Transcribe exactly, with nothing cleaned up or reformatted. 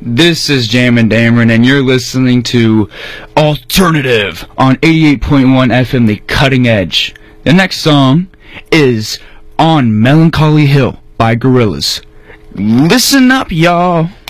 This is Jammin' Dameron, and you're listening to Alternative on eighty-eight point one F M, The Cutting Edge. The next song is On Melancholy Hill by Gorillaz. Listen up, y'all.